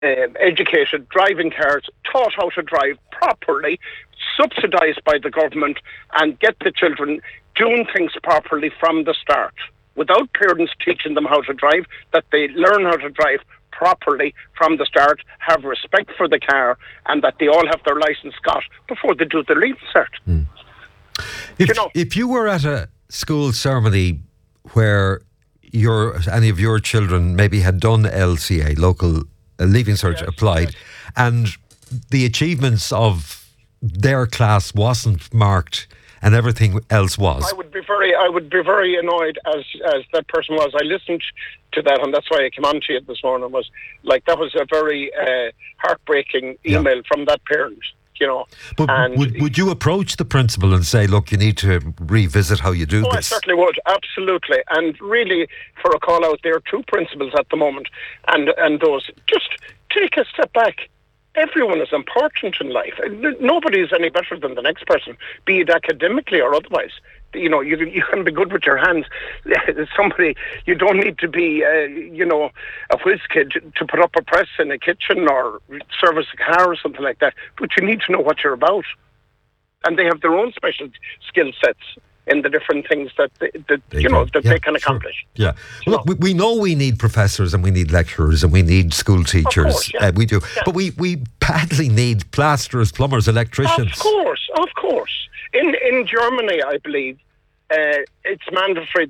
educated, driving cars, taught how to drive properly, subsidised by the government, and get the children doing things properly from the start, without parents teaching them how to drive, that they learn how to drive properly from the start, have respect for the car, and that they all have their licence got before they do the leaving cert. If you were at a school ceremony where any of your children maybe had done LCA, local leaving cert, applied, and the achievements of their class wasn't marked and everything else was, I would be very annoyed as that person was. I listened to that, and that's why I came on to it this morning. Was like, that was a very heartbreaking email from that parent. But would you approach the principal and say, look, you need to revisit how you do this? I certainly would, absolutely. And really, for a call out, there are two principals at the moment, and those, just take a step back. Everyone is important in life. Nobody is any better than the next person, be it academically or otherwise. You can be good with your hands. Somebody, you don't need to be, a whiz kid to put up a press in a kitchen or service a car or something like that. But you need to know what you're about. And they have their own special skill sets in the different things that they can accomplish. Sure. Yeah. Look, we know we need professors and we need lecturers and we need school teachers. Of course, yeah. We do. Yeah. But we badly need plasterers, plumbers, electricians. Of course. In Germany, I believe, it's mandatory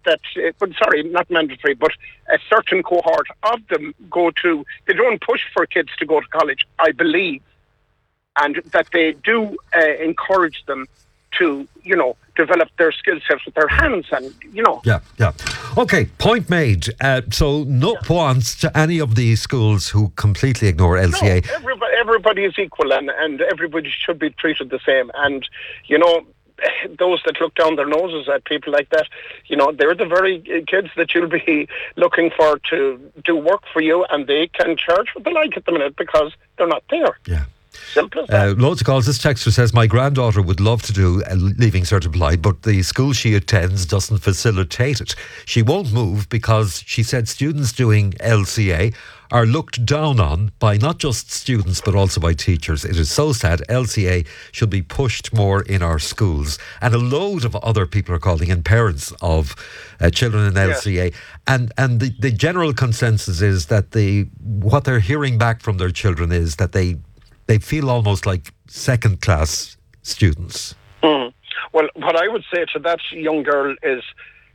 not mandatory, but a certain cohort of them they don't push for kids to go to college, I believe, and that they do encourage them to, develop their skill sets with their hands and, Yeah. Okay, point made. So no points to any of these schools who completely ignore LCA. No, everybody is equal and everybody should be treated the same. And, those that look down their noses at people like that, they're the very kids that you'll be looking for to do work for you, and they can charge what they like at the minute because they're not there. Yeah. Simple as that. Loads of calls. This texter says, my granddaughter would love to do a leaving cert applied, but the school she attends doesn't facilitate it. She won't move because she said students doing LCA are looked down on by not just students but also by teachers. It is so sad. LCA should be pushed more in our schools. And a load of other people are calling in, parents of children in LCA. And the general consensus is that what they're hearing back from their children is that they feel almost like second-class students. Well, what I would say to that young girl is,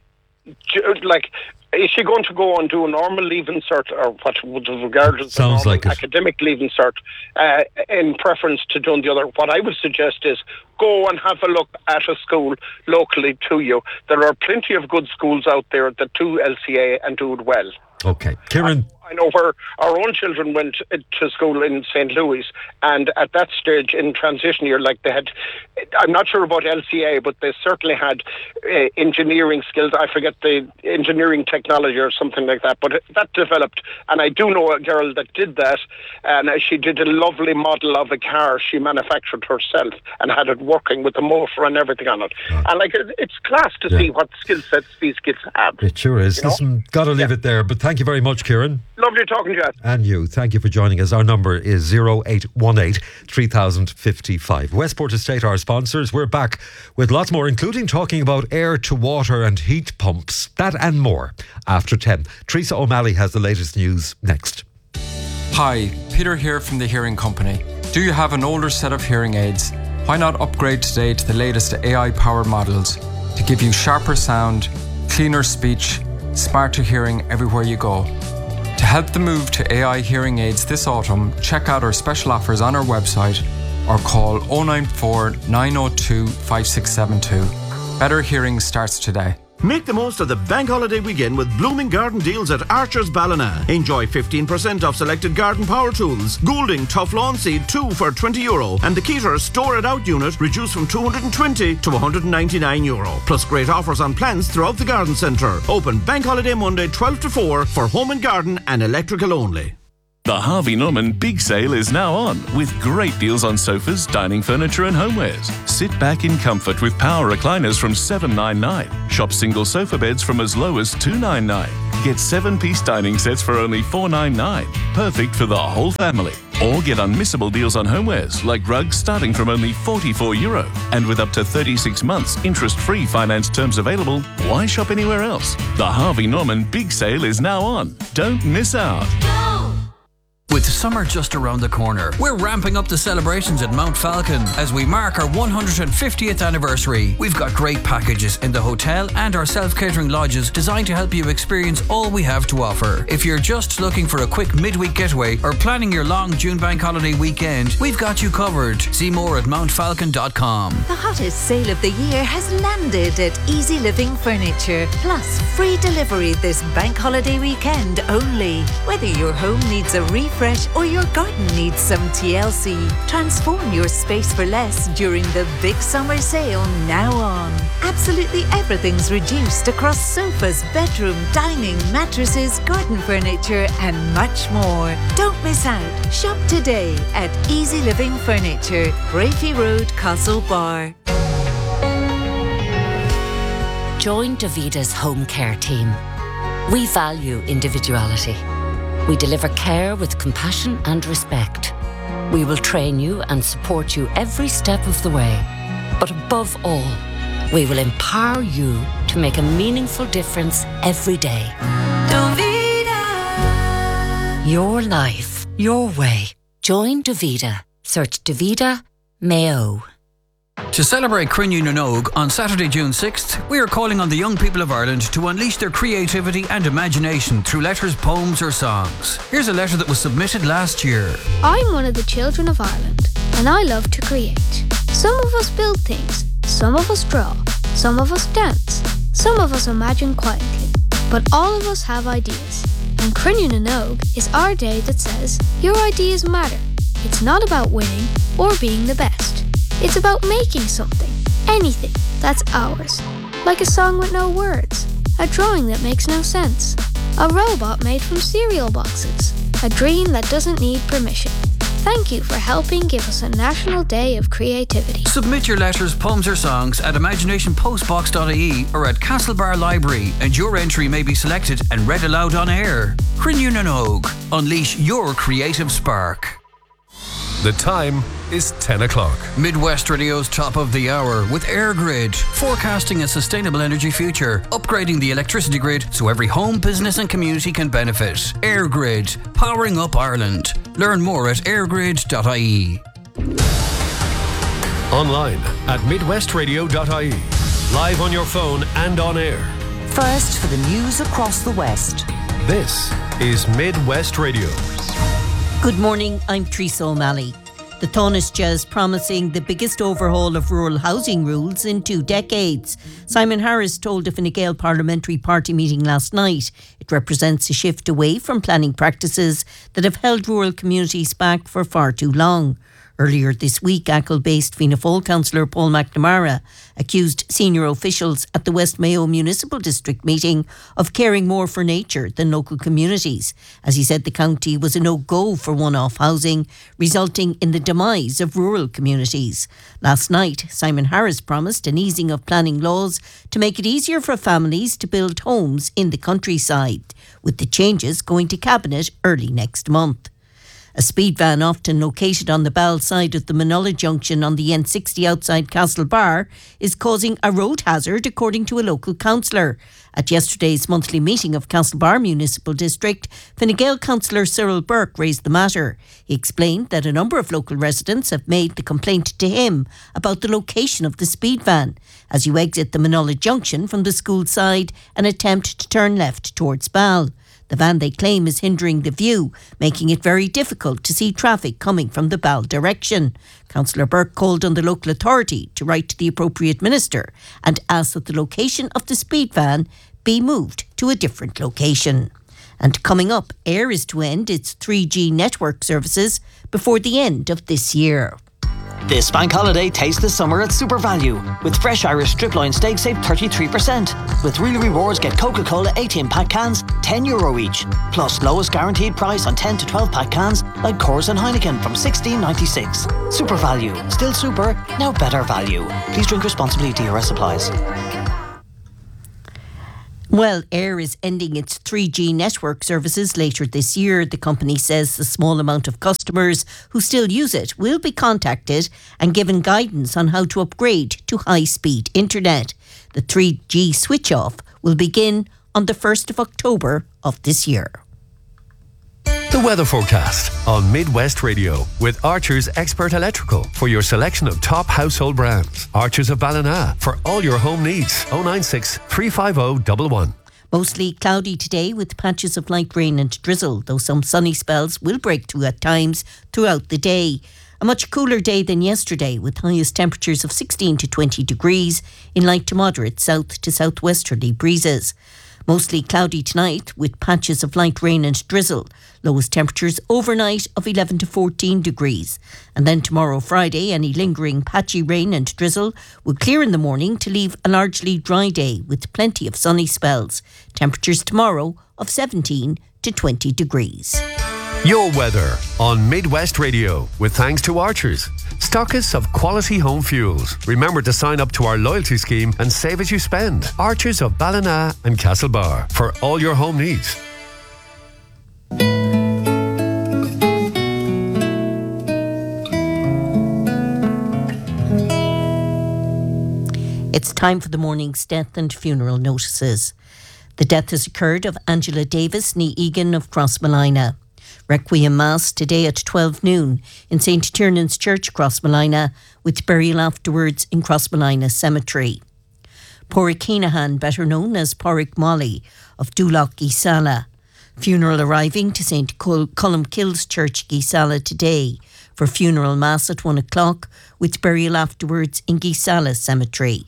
is she going to go and do a normal leaving cert, or what would regard as a normal academic leaving cert, in preference to doing the other? What I would suggest is go and have a look at a school locally to you. There are plenty of good schools out there that do LCA and do it well. Okay. Kieran? I know where our own children went to school in St. Louis, and at that stage in transition year, they had, I'm not sure about LCA, but they certainly had engineering skills. I forget the engineering technology or something like that, but that developed. And I do know a girl that did that, and she did a lovely model of a car she manufactured herself and had it working with the motor and everything on it. Oh. And it's class to see what skill sets these kids have. It sure is. Listen, got to leave it there, but thank you very much, Kieran. Lovely talking to you. And you. Thank you for joining us. Our number is 0818 3055. Westport Estate, our sponsors. We're back with lots more, including talking about air to water and heat pumps. That and more after 10. Teresa O'Malley has the latest news next. Hi, Peter here from the Hearing Company. Do you have an older set of hearing aids? Why not upgrade today to the latest AI-powered models to give you sharper sound, cleaner speech, smarter hearing everywhere you go? To help the move to AI hearing aids this autumn, check out our special offers on our website or call 094 902 5672. Better hearing starts today. Make the most of the bank holiday weekend with blooming garden deals at Archer's Ballina. Enjoy 15% off selected garden power tools. Goulding Tough Lawn Seed 2 for €20 and the Keter Store It Out unit reduced from €220 to €199. Plus great offers on plants throughout the garden centre. Open bank holiday Monday 12 to 4 for home and garden and electrical only. The Harvey Norman Big Sale is now on, with great deals on sofas, dining furniture and homewares. Sit back in comfort with power recliners from $799. Shop single sofa beds from as low as $299. get 7-piece dining sets for only $4.99. Perfect for the whole family. Or get unmissable deals on homewares like rugs starting from only €44. And with up to 36 months interest-free finance terms available, why shop anywhere else? The Harvey Norman Big Sale is now on. Don't miss out. With summer just around the corner, we're ramping up the celebrations at Mount Falcon as we mark our 150th anniversary. We've got great packages in the hotel and our self-catering lodges designed to help you experience all we have to offer. If you're just looking for a quick midweek getaway or planning your long June bank holiday weekend, we've got you covered. See more at mountfalcon.com. The hottest sale of the year has landed at Easy Living Furniture. Plus, free delivery this bank holiday weekend only. Whether your home needs a refresh or your garden needs some TLC, transform your space for less during the big summer sale now on. Absolutely everything's reduced across sofas, bedroom, dining, mattresses, garden furniture and much more. Don't miss out. Shop today at Easy Living Furniture, Brafey Road, Castlebar. Join Davita's home care team. We value individuality. We deliver care with compassion and respect. We will train you and support you every step of the way. But above all, we will empower you to make a meaningful difference every day. Davita. Your life, your way. Join Davita. Search Davita Mayo. To celebrate Crinne na nÓg on Saturday, June 6th, we are calling on the young people of Ireland to unleash their creativity and imagination through letters, poems or songs. Here's a letter that was submitted last year. I'm one of the children of Ireland, and I love to create. Some of us build things, some of us draw, some of us dance, some of us imagine quietly, but all of us have ideas. And Crinne na nÓg is our day that says, your ideas matter. It's not about winning or being the best. It's about making something, anything, that's ours. Like a song with no words, a drawing that makes no sense, a robot made from cereal boxes, a dream that doesn't need permission. Thank you for helping give us a National Day of Creativity. Submit your letters, poems or songs at imaginationpostbox.ie or at Castlebar Library and your entry may be selected and read aloud on air. Crinne na nÓg. Unleash your creative spark. The time is 10 o'clock. Midwest Radio's top of the hour with EirGrid, forecasting a sustainable energy future, upgrading the electricity grid so every home, business and community can benefit. EirGrid, powering up Ireland. Learn more at airgrid.ie. Online at midwestradio.ie. Live on your phone and on air. First for the news across the West. This is Midwest Radio. Good morning, I'm Teresa O'Malley. The Taoiseach is promising the biggest overhaul of rural housing rules in 2 decades. Simon Harris told a Fine Gael parliamentary party meeting last night it represents a shift away from planning practices that have held rural communities back for far too long. Earlier this week, Achill-based Fianna Fáil councillor Paul McNamara accused senior officials at the West Mayo Municipal District meeting of caring more for nature than local communities, as he said the county was a no-go for one-off housing, resulting in the demise of rural communities. Last night, Simon Harris promised an easing of planning laws to make it easier for families to build homes in the countryside, with the changes going to Cabinet early next month. A speed van often located on the Ball side of the Manola junction on the N60 outside Castlebar is causing a road hazard, according to a local councillor. At yesterday's monthly meeting of Castlebar Municipal District, Fine Gael councillor Cyril Burke raised the matter. He explained that a number of local residents have made the complaint to him about the location of the speed van as you exit the Manola junction from the school side and attempt to turn left towards Ball. The van, they claim, is hindering the view, making it very difficult to see traffic coming from the Ball direction. Councillor Burke called on the local authority to write to the appropriate minister and ask that the location of the speed van be moved to a different location. And coming up, Eir is to end its 3G network services before the end of this year. This bank holiday, taste the summer at Super Value. With fresh Irish strip loin steak, save 33%. With Real Rewards, get Coca-Cola 18-pack cans, €10 each. Plus, lowest guaranteed price on 10 to 12-pack cans like Coors and Heineken from $16.96. Super Value. Still super, now better value. Please drink responsibly. DRS applies. Well, Air is ending its 3G network services later this year. The company says the small amount of customers who still use it will be contacted and given guidance on how to upgrade to high-speed internet. The 3G switch-off will begin on the 1st of October of this year. The weather forecast on Midwest Radio with Archer's Expert Electrical for your selection of top household brands. Archer's of Ballina for all your home needs. 096 350 111. Mostly cloudy today with patches of light rain and drizzle, though some sunny spells will break through at times throughout the day. A much cooler day than yesterday, with highest temperatures of 16 to 20 degrees in light to moderate south to southwesterly breezes. Mostly cloudy tonight with patches of light rain and drizzle. Lowest temperatures overnight of 11 to 14 degrees. And then tomorrow Friday, any lingering patchy rain and drizzle will clear in the morning to leave a largely dry day with plenty of sunny spells. Temperatures tomorrow of 17 to 20 degrees. Your weather on Midwest Radio with thanks to Archers, stockists of quality home fuels. Remember to sign up to our loyalty scheme and save as you spend. Archers of Ballina and Castlebar for all your home needs. It's time for the morning's death and funeral notices. The death has occurred of Angela Davis, née Egan of Crossmolina. Requiem Mass today at 12 noon in St. Tiernan's Church, Crossmolina, with burial afterwards in Crossmolina Cemetery. Pádraig Keenahan, better known as Pádraig Molly of Dúlach, Geesala. Funeral arriving to St. Columkills Church, Geesala today for funeral mass at 1 o'clock with burial afterwards in Geesala Cemetery.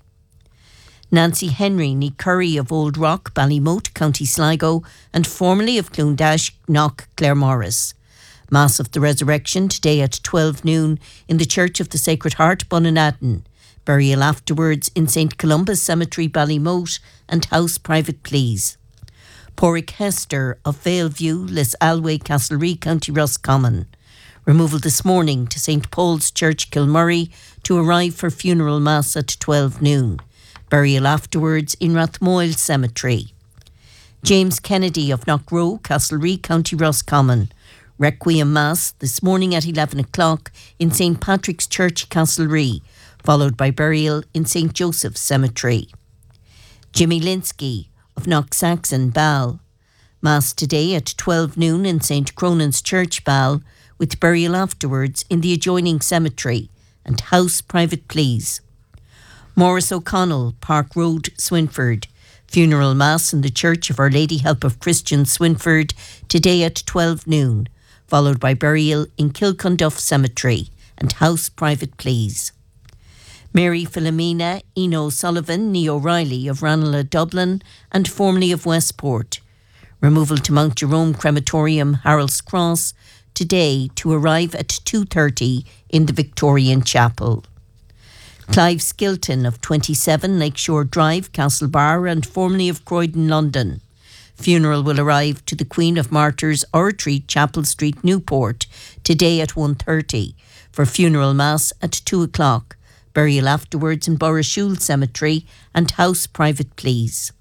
Nancy Henry, née Curry of Old Rock, Ballymote, County Sligo, and formerly of Clondash, Knock, Claremorris. Mass of the Resurrection today at 12 noon in the Church of the Sacred Heart, Bunanadden. Burial afterwards in St. Columba's Cemetery, Ballymote, and house private please. Pádraig Hester of Valeview, Les Alway, Castlereagh, County Roscommon. Removal this morning to St. Paul's Church, Kilmurray, to arrive for funeral mass at 12 noon. Burial afterwards in Rathmoyle Cemetery. James Kennedy of Knockrow, Castlereagh, County Roscommon. Requiem Mass this morning at 11 o'clock in St. Patrick's Church, Castlereagh, followed by burial in St. Joseph's Cemetery. Jimmy Linsky of Knocksaxon, Ball. Mass today at 12 noon in St. Cronan's Church, Ball, with burial afterwards in the adjoining cemetery and house private please. Maurice O'Connell, Park Road, Swinford. Funeral Mass in the Church of Our Lady Help of Christians, Swinford, today at 12 noon, followed by burial in Kilcunduff Cemetery and house private please. Mary Philomena Eno Sullivan, née O'Reilly of Ranelagh, Dublin, and formerly of Westport. Removal to Mount Jerome Crematorium, Harold's Cross, today to arrive at 2:30 in the Victorian Chapel. Clive Skilton of 27 Lakeshore Drive, Castlebar, and formerly of Croydon, London. Funeral will arrive to the Queen of Martyrs Oratory, Chapel Street, Newport, today at 1:30 for funeral mass at 2 o'clock. Burial afterwards in Borrashule Cemetery and house private please.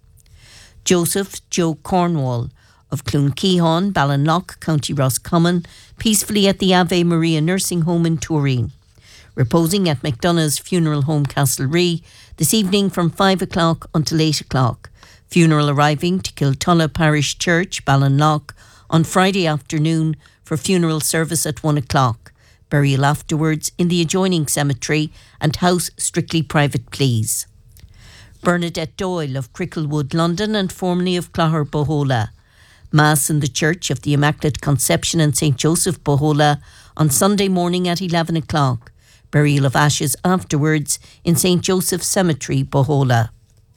Joseph Joe Cornwall of Clonkeehon, Ballinlough, County Roscommon, peacefully at the Ave Maria Nursing Home in Turin. Reposing at McDonough's Funeral Home, Castlereagh, this evening from 5 o'clock until 8 o'clock. Funeral arriving to Kiltulla Parish Church, Ballinlough, on Friday afternoon for funeral service at 1 o'clock. Burial afterwards in the adjoining cemetery and house strictly private please. Bernadette Doyle of Cricklewood, London, and formerly of Clogher, Bohola. Mass in the Church of the Immaculate Conception and St. Joseph, Bohola, on Sunday morning at 11 o'clock. Burial of ashes afterwards in St. Joseph's Cemetery, Bohola.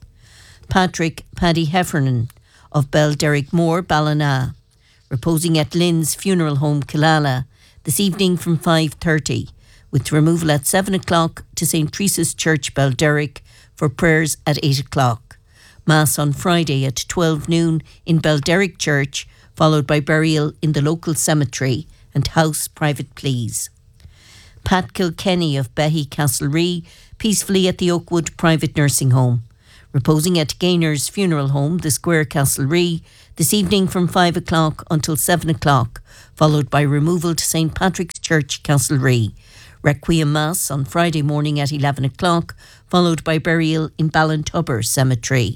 Patrick Paddy Heffernan of Belderrickmore, Ballina. Reposing at Lynn's Funeral Home, Killala, this evening from 5:30, with removal at 7 o'clock to St. Teresa's Church, Belderrick, for prayers at 8 o'clock. Mass on Friday at 12 noon in Belderrick Church, followed by burial in the local cemetery and house private please. Pat Kilkenny of Behy, Castlereagh, peacefully at the Oakwood Private Nursing Home. Reposing at Gaynor's Funeral Home, the Square, Castlerea, this evening from 5 o'clock until 7 o'clock, followed by removal to St Patrick's Church, Castlerea. Requiem Mass on Friday morning at 11 o'clock, followed by burial in Ballintubber Cemetery.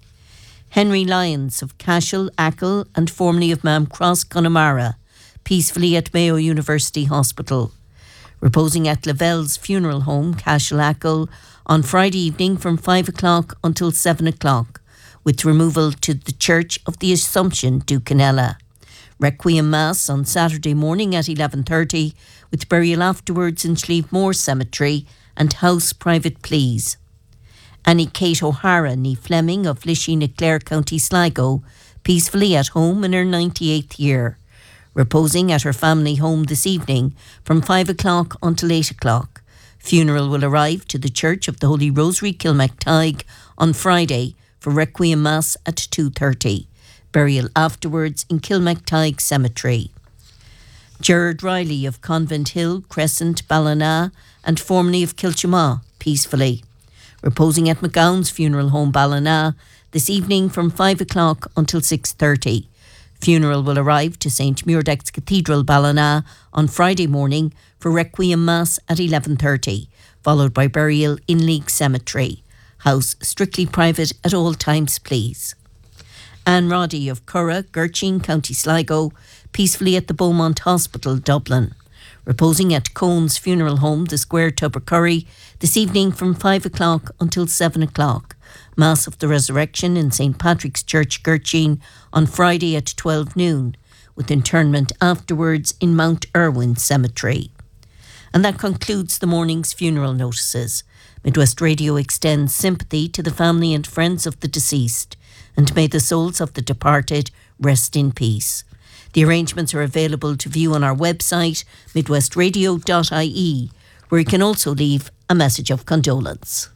Henry Lyons of Cashel, Achill and formerly of Mam Cross, Connemara, peacefully at Mayo University Hospital. Reposing at Lavelle's Funeral Home, Cashel, Achill, on Friday evening from 5 o'clock until 7 o'clock, with removal to the Church of the Assumption, Ducanella. Requiem Mass on Saturday morning at 11:30, with burial afterwards in Slievemore Cemetery and house private pleas. Annie Kate O'Hara, née Fleming of Lishy na Clare, County Sligo, peacefully at home in her 98th year. Reposing at her family home this evening from 5 o'clock until 8 o'clock. Funeral will arrive to the Church of the Holy Rosary, Kilmactyghe, on Friday for Requiem Mass at 2:30. Burial afterwards in Kilmactyghe Cemetery. Gerard Riley of Convent Hill, Crescent, Ballina and formerly of Kilchama, peacefully. Reposing at McGowan's Funeral Home, Ballina, this evening from 5 o'clock until 6:30. Funeral will arrive to St Muirdax Cathedral, Ballina, on Friday morning for Requiem Mass at 11:30, followed by burial in League Cemetery. House strictly private at all times, please. Anne Roddy of Curra, Gurchin, County Sligo, peacefully at the Beaumont Hospital, Dublin. Reposing at Cohen's Funeral Home, the Square, Tubbercurry, this evening from 5 o'clock until 7 o'clock. Mass of the Resurrection in St Patrick's Church, Gurchin, on Friday at 12 noon, with interment afterwards in Mount Irwin Cemetery. And that concludes the morning's funeral notices. Midwest Radio extends sympathy to the family and friends of the deceased, and may the souls of the departed rest in peace. The arrangements are available to view on our website, midwestradio.ie, where you can also leave a message of condolence.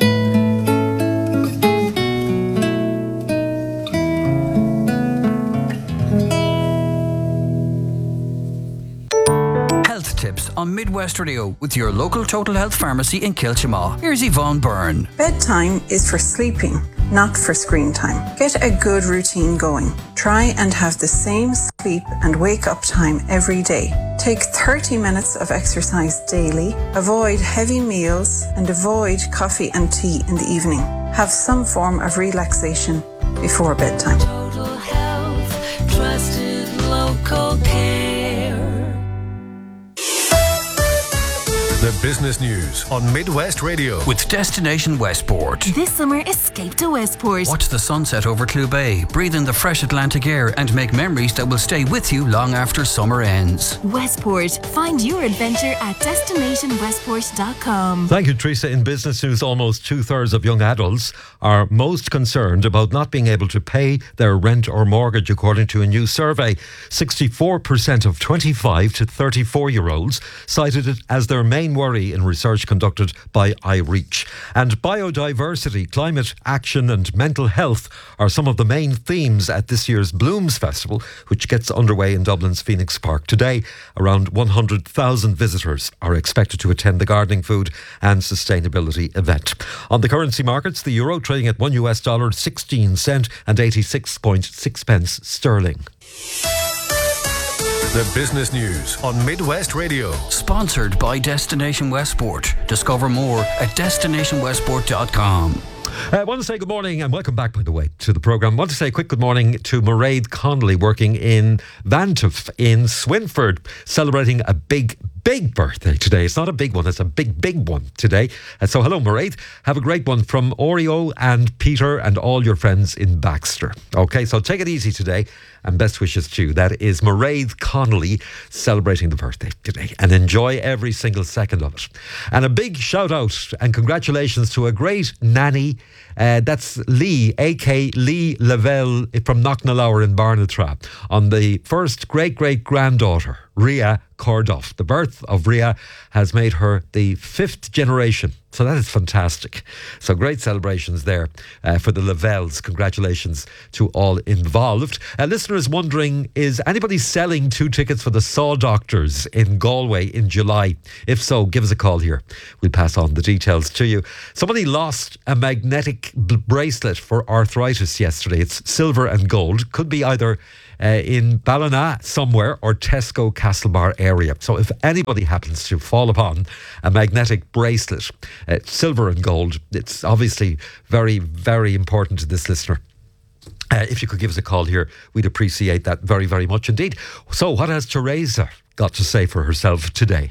Tips on Midwest Radio with your local Total Health Pharmacy in Kilchama. Here's Yvonne Byrne. Bedtime is for sleeping, not for screen time. Get a good routine going. Try and have the same sleep and wake up time every day. Take 30 minutes of exercise daily. Avoid heavy meals and avoid coffee and tea in the evening. Have some form of relaxation before bedtime. Total Health, trusted local care. The business news on Midwest Radio with Destination Westport. This summer, escape to Westport. Watch the sunset over Clew Bay, breathe in the fresh Atlantic air and make memories that will stay with you long after summer ends. Westport. Find your adventure at destinationwestport.com. Thank you, Teresa. In business news, almost 2/3 of young adults are most concerned about not being able to pay their rent or mortgage, according to a new survey. 64% of 25 to 34-year-olds cited it as their main worry in research conducted by iReach. And biodiversity, climate action and mental health are some of the main themes at this year's Blooms Festival, which gets underway in Dublin's Phoenix Park today. Around 100,000 visitors are expected to attend the gardening, food and sustainability event. On the currency markets, the euro trading at $1 16 cent and 86.6 pence sterling. The business news on Midwest Radio. Sponsored by Destination Westport. Discover more at destinationwestport.com. I want to say good morning and welcome back, by the way, to the programme. I want to say a quick good morning to Mairead Connolly, working in Vantuff in Swinford, celebrating a big birthday today. It's not a big one, it's a big one today. So hello, Mairead. Have a great one from Oreo and Peter and all your friends in Baxter. Okay, so take it easy today and best wishes to you. That is Mairead Connolly celebrating the birthday today, and enjoy every single second of it. And a big shout out and congratulations to a great nanny. That's Lee, a.k. Lee Lavelle from Knocknalower in Barnatrap, on the first great-great-granddaughter Ria Kordoff. The birth of Ria has made her the 5th generation. So that is fantastic. So great celebrations there for the Lavelles. Congratulations to all involved. A listener is wondering, is anybody selling 2 tickets for the Saw Doctors in Galway in July? If so, give us a call here. We'll pass on the details to you. Somebody lost a magnetic bracelet for arthritis yesterday. It's silver and gold. Could be either in Ballina somewhere or Tesco Castlebar area. So if anybody happens to fall upon a magnetic bracelet, silver and gold, it's obviously very, very important to this listener. If you could give us a call here, we'd appreciate that very, very much indeed. So what has Teresa got to say for herself today?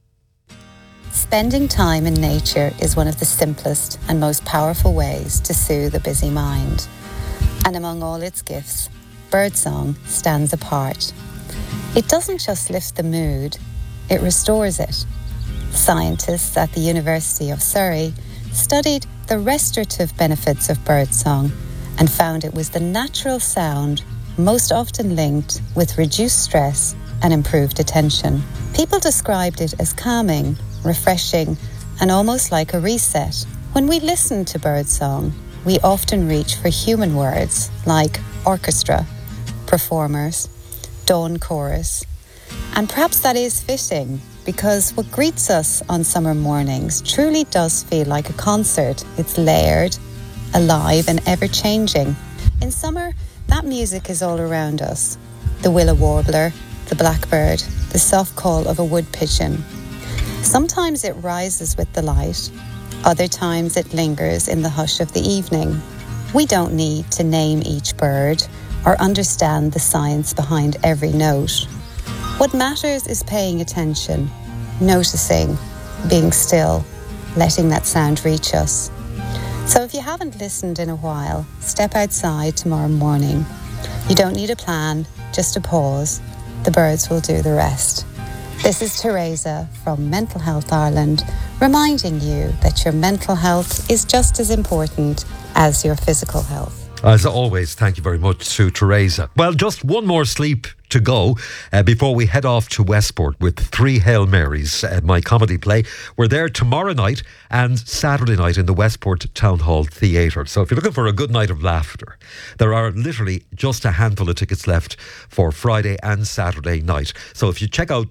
Spending time in nature is one of the simplest and most powerful ways to soothe a busy mind. And among all its gifts, birdsong stands apart. It doesn't just lift the mood, it restores it. Scientists at the University of Surrey studied the restorative benefits of birdsong and found it was the natural sound most often linked with reduced stress and improved attention. People described it as calming, refreshing, and almost like a reset. When we listen to birdsong, we often reach for human words like orchestra, performers, dawn chorus. And perhaps that is fitting, because what greets us on summer mornings truly does feel like a concert. It's layered, alive and ever-changing. In summer, that music is all around us. The willow warbler, the blackbird, the soft call of a wood pigeon. Sometimes it rises with the light, other times it lingers in the hush of the evening. We don't need to name each bird or understand the science behind every note. What matters is paying attention, noticing, being still, letting that sound reach us. So if you haven't listened in a while, step outside tomorrow morning. You don't need a plan, just a pause. The birds will do the rest. This is Teresa from Mental Health Ireland, reminding you that your mental health is just as important as your physical health. As always, thank you very much to Teresa. Well, just one more sleep to go before we head off to Westport with 3 Hail Marys, my comedy play. We're there tomorrow night and Saturday night in the Westport Town Hall Theatre. So if you're looking for a good night of laughter, there are literally just a handful of tickets left for Friday and Saturday night. So if you check out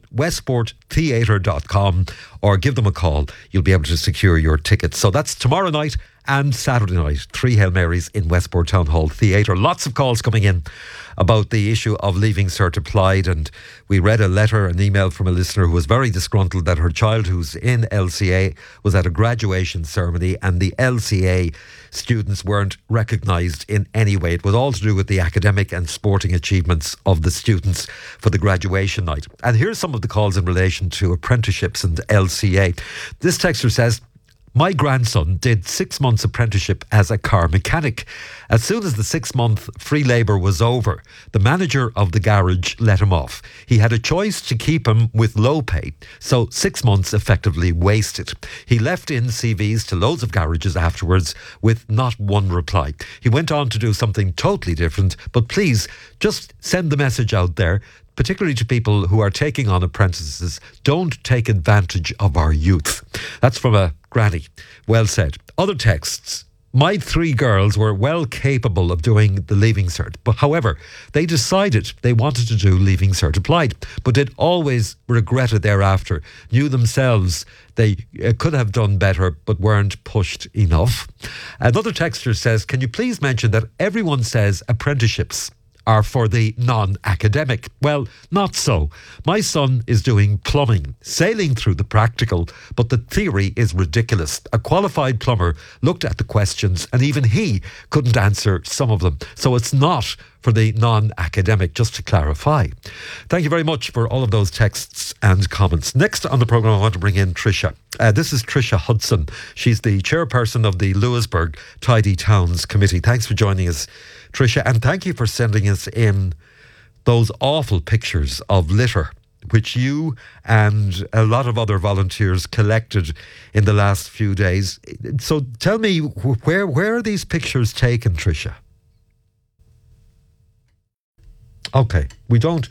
westporttheatre.com or give them a call, you'll be able to secure your tickets. So that's tomorrow night and Saturday night, 3 Hail Marys in Westport Town Hall Theatre. Lots of calls coming in about the issue of leaving cert applied, and we read a letter, an email from a listener who was very disgruntled that her child, who's in LCA, was at a graduation ceremony and the LCA students weren't recognised in any way. It was all to do with the academic and sporting achievements of the students for the graduation night. And here's some of the calls in relation to apprenticeships and LCA. This texter says, my grandson did 6 months apprenticeship as a car mechanic. As soon as the 6-month free labour was over, the manager of the garage let him off. He had a choice to keep him with low pay, so 6 months effectively wasted. He left in CVs to loads of garages afterwards with not one reply. He went on to do something totally different, but please just send the message out there, particularly to people who are taking on apprentices, don't take advantage of our youth. That's from a granny. Well said. Other texts. My 3 girls were well capable of doing the Leaving Cert, but however, they decided they wanted to do Leaving Cert Applied, but did always regret it thereafter. Knew themselves they could have done better, but weren't pushed enough. Another texter says, can you please mention that everyone says apprenticeships are for the non-academic? Well, not so. My son is doing plumbing, sailing through the practical, but the theory is ridiculous. A qualified plumber looked at the questions and even he couldn't answer some of them. So it's not for the non-academic, just to clarify. Thank you very much for all of those texts and comments. Next on the programme, I want to bring in Tricia. This is Tricia Hudson. She's the chairperson of the Lewisburg Tidy Towns Committee. Thanks for joining us, Tricia, and thank you for sending us in those awful pictures of litter which you and a lot of other volunteers collected in the last few days. So tell me, where are these pictures taken, Tricia? Okay, we don't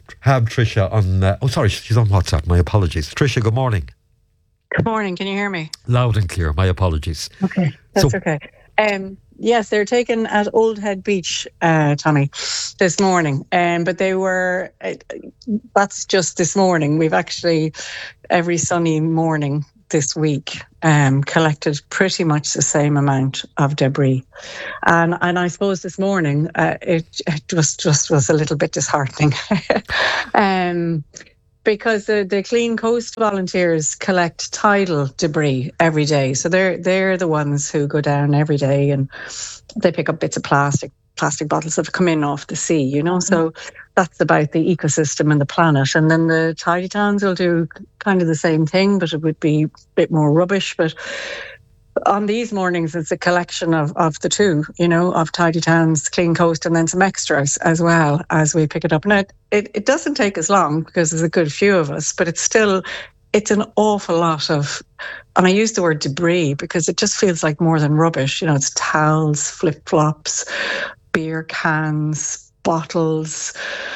have Tricia on... sorry, she's on WhatsApp. My apologies. Tricia, good morning. Good morning. Can you hear me? Loud and clear. My apologies. Okay, that's okay. Yes, they're taken at Old Head Beach, Tommy, this morning. But they were... that's just this morning. We've actually, every sunny morning this week, collected pretty much the same amount of debris. And I suppose this morning, it just was a little bit disheartening. Because the Clean Coast volunteers collect tidal debris every day. So they're the ones who go down every day and they pick up bits of plastic bottles that have come in off the sea, you know. So that's about the ecosystem and the planet. And then the Tidy Towns will do kind of the same thing, but it would be a bit more rubbish. But on these mornings, it's a collection of the two, you know, of Tidy Towns, Clean Coast, and then some extras as well as we pick it up. Now, it doesn't take as long because there's a good few of us, but it's an awful lot of, and I use the word debris because it just feels like more than rubbish. You know, it's towels, flip-flops, beer cans, bottles,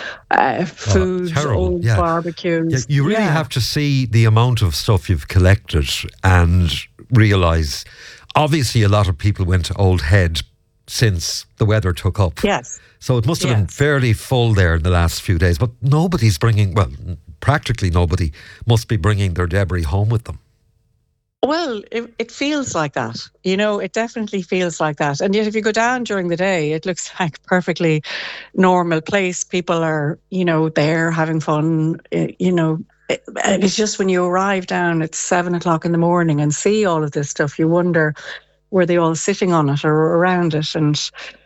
food, old barbecues. Yeah, you really have to see the amount of stuff you've collected and realise, obviously a lot of people went to Old Head since the weather took up. Yes. So it must have been fairly full there in the last few days, but nobody's bringing, well, practically nobody must be bringing their debris home with them. Well, it feels like that. You know, it definitely feels like that. And yet if you go down during the day, it looks like a perfectly normal place. People are, you know, there having fun. You know, it's just when you arrive down at 7 o'clock in the morning and see all of this stuff, you wonder, were they all sitting on it or around it? And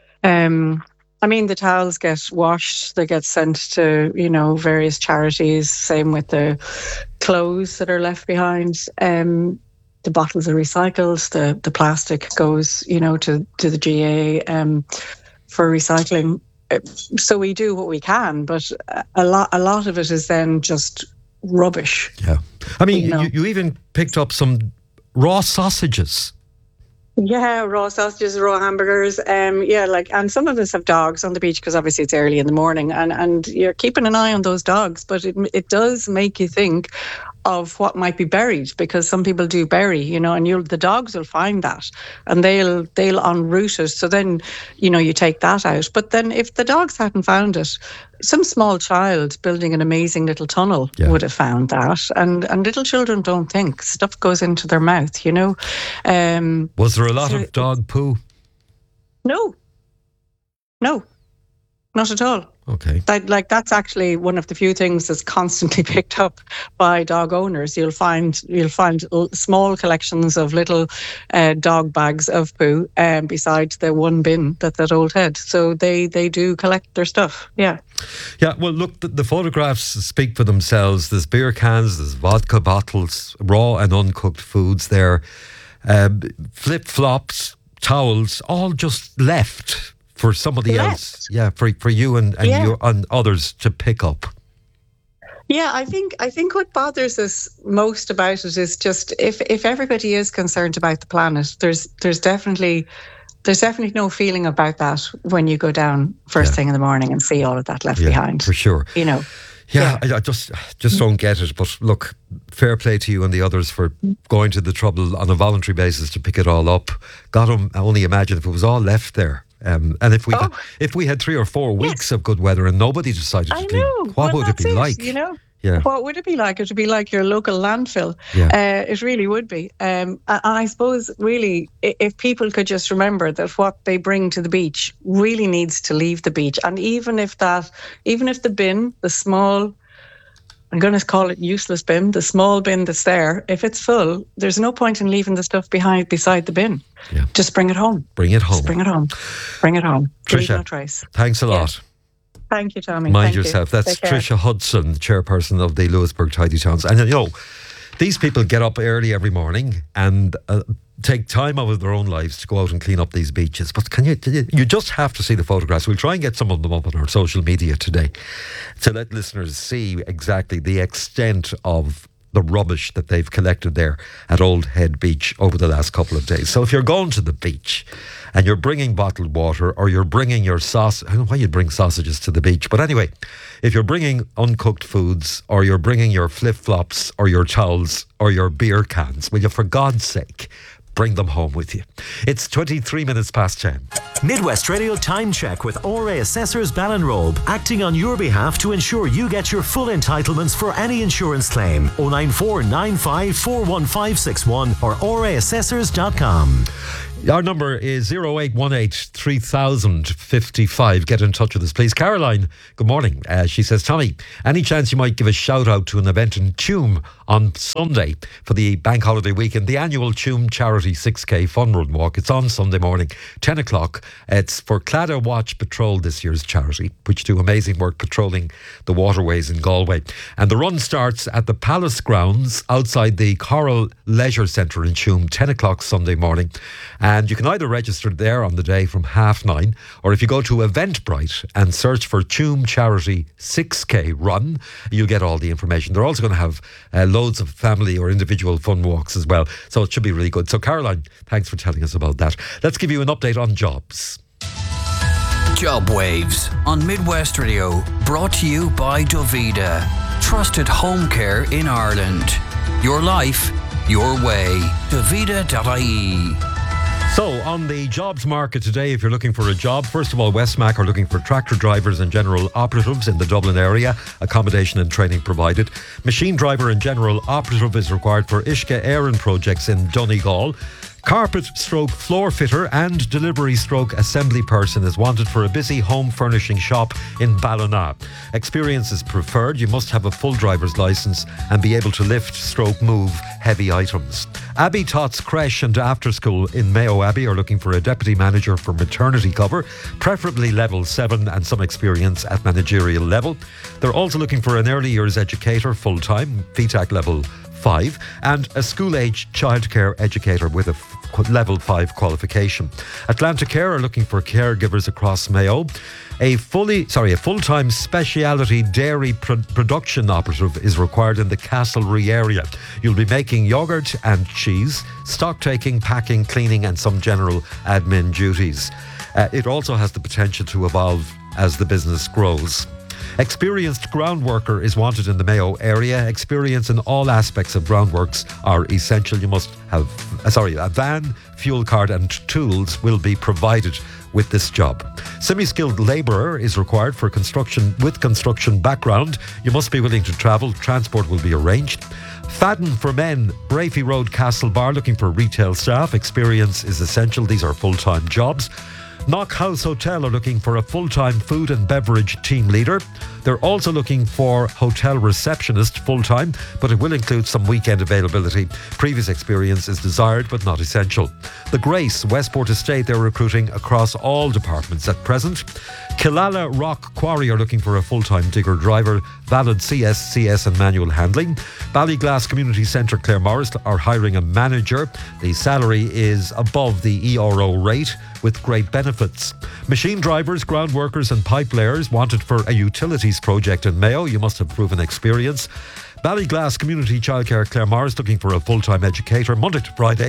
I mean, the towels get washed, they get sent to, you know, various charities. Same with the clothes that are left behind. The bottles are recycled. The plastic goes, you know, to the GA for recycling. So we do what we can, but a lot of it is then just rubbish. Yeah, I mean, you even picked up some raw sausages. Yeah, raw sausages, raw hamburgers. And some of us have dogs on the beach because obviously it's early in the morning, and you're keeping an eye on those dogs. But it does make you think of what might be buried, because some people do bury, you know, and the dogs will find that and they'll unroot it. So then, you know, you take that out. But then if the dogs hadn't found it, some small child building an amazing little tunnel would have found that. And little children don't think. Stuff goes into their mouth, you know. Was there a lot of dog poo? No, not at all. Okay. That's actually one of the few things that's constantly picked up by dog owners. You'll find small collections of little dog bags of poo beside the one bin that Old Head. So they do collect their stuff. Yeah. Yeah. Well, look, the photographs speak for themselves. There's beer cans, there's vodka bottles, raw and uncooked foods there, flip flops, towels, all just left for somebody else, for you and you and others to pick up. Yeah, I think what bothers us most about it is just if everybody is concerned about the planet, there's definitely no feeling about that when you go down first thing in the morning and see all of that left behind. For sure, you know. Yeah, I just don't get it. But look, fair play to you and the others for going to the trouble on a voluntary basis to pick it all up. God, I only imagine if it was all left there. And if we had 3 or 4 weeks of good weather and nobody decided to clean, what would it be like? You know, Yeah. What would it be like? It would be like your local landfill. Yeah. It really would be. And I suppose really, if people could just remember that what they bring to the beach really needs to leave the beach. And even if the bin, the small, I'm going to call it useless bin, the small bin that's there, if it's full, there's no point in leaving the stuff beside the bin. Yeah. Just bring it home. Bring it home. Just bring it home. Bring it home. Leave Tricia, no trace. thanks a lot. Thank you, Tommy. Mind Thank yourself. you. That's Take care. Tricia Hudson, chairperson of the Lewisburg Tidy Towns. And you know, these people get up early every morning and take time out of their own lives to go out and clean up these beaches. But you just have to see the photographs. We'll try and get some of them up on our social media today to let listeners see exactly the extent of the rubbish that they've collected there at Old Head Beach over the last couple of days. So if you're going to the beach and you're bringing bottled water, or you're bringing your sausage, I don't know why you'd bring sausages to the beach, but anyway, if you're bringing uncooked foods, or you're bringing your flip-flops or your towels or your beer cans, will you, for God's sake, bring them home with you. It's 23 minutes past 10. Midwest Radio Time Check with ORA Assessors Ballinrobe, acting on your behalf to ensure you get your full entitlements for any insurance claim. 09495415561 or oraassessors.com. Our number is 0818 3055. Get in touch with us, please. Caroline, good morning. She says, Tommy, any chance you might give a shout out to an event in Tuam on Sunday for the bank holiday weekend, the annual Tuam Charity 6K Fun Run Walk? It's on Sunday morning, 10 o'clock. It's for Claddagh Watch Patrol, this year's charity, which do amazing work patrolling the waterways in Galway. And the run starts at the Palace Grounds outside the Coral Leisure Centre in Tuam, 10 o'clock Sunday morning. And you can either register there on the day from 9:30, or if you go to Eventbrite and search for Tuam Charity 6K Run, you'll get all the information. They're also going to have loads of family or individual fun walks as well. So it should be really good. So Caroline, thanks for telling us about that. Let's give you an update on jobs. Job Waves on Midwest Radio, brought to you by Dovida. Trusted home care in Ireland. Your life, your way. Dovida.ie. So, on the jobs market today, if you're looking for a job, first of all, Westmac are looking for tractor drivers and general operatives in the Dublin area. Accommodation and training provided. Machine driver and general operative is required for Ishka Éireann projects in Donegal. Carpet/floor fitter and delivery/assembly person is wanted for a busy home furnishing shop in Ballina. Experience is preferred. You must have a full driver's licence and be able to lift/move heavy items. Abbey Tots Creche and After School in Mayo Abbey are looking for a deputy manager for maternity cover, preferably level 7 and some experience at managerial level. They're also looking for an early years educator full-time, VTAC level 5, and a school-age childcare educator with a level 5 qualification. Atlantic Care are looking for caregivers across Mayo. A full-time speciality dairy production operative is required in the Castlereagh area. You'll be making yoghurt and cheese, stock taking, packing, cleaning, and some general admin duties. It also has the potential to evolve as the business grows. Experienced ground worker is wanted in the Mayo area. Experience in all aspects of groundworks are essential. You must have a van, fuel card and tools will be provided with this job. Semi-skilled labourer is required for construction background. You must be willing to travel. Transport will be arranged. Fadden for men, Brafey Road, Castlebar, looking for retail staff. Experience is essential. These are full-time jobs. Knock House Hotel are looking for a full-time food and beverage team leader. They're also looking for hotel receptionist full-time, but it will include some weekend availability. Previous experience is desired but not essential. The Grace, Westport Estate, they're recruiting across all departments at present. Killala Rock Quarry are looking for a full-time digger driver, valid CS and manual handling. Ballyglass Community Centre Claremorris are hiring a manager. The salary is above the ERO rate with great benefits. Machine drivers, ground workers and pipe layers wanted for a utilities project in Mayo. You must have proven experience. Ballyglass Community Childcare Claremorris looking for a full-time educator, Monday to Friday,